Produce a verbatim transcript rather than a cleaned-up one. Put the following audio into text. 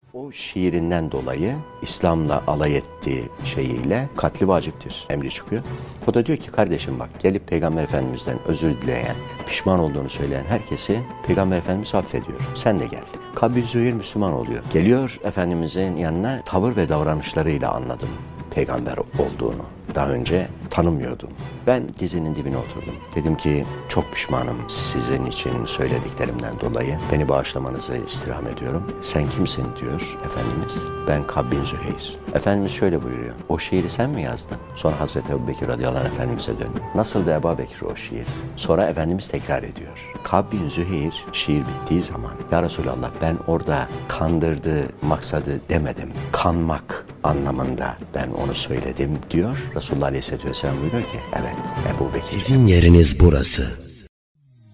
O şiirinden dolayı İslam'la alay ettiği şeyiyle katli vaciptir emri çıkıyor. O da diyor ki kardeşim bak gelip Peygamber Efendimiz'den özür dileyen, pişman olduğunu söyleyen herkesi Peygamber Efendimiz affediyor. Sen de gel. Kab-ı Züheyr Müslüman oluyor. Geliyor Efendimiz'in yanına, tavır ve davranışlarıyla anladım peygamber olduğunu. Daha önce tanımıyordum. Ben dizinin dibine oturdum. Dedim ki çok pişmanım sizin için söylediklerimden dolayı. Beni bağışlamanızı istirham ediyorum. Sen kimsin diyor Efendimiz. Ben Kab bin Züheyr. Efendimiz şöyle buyuruyor. O şiiri sen mi yazdın? Sonra Hazreti Ebubekir radıyallahu anh Efendimiz'e döndü. Nasıldı Ebu Bekir o şiir? Sonra Efendimiz tekrar ediyor. Kab bin Züheyr şiir bittiği zaman ya Resulallah ben orada kandırdı maksadı demedim. Kanmak anlamında ben onu söyledim diyor. Resulullah Aleyhisselatü Vesselam buyuruyor ki evet Ebu Bekir. Sizin yeriniz burası.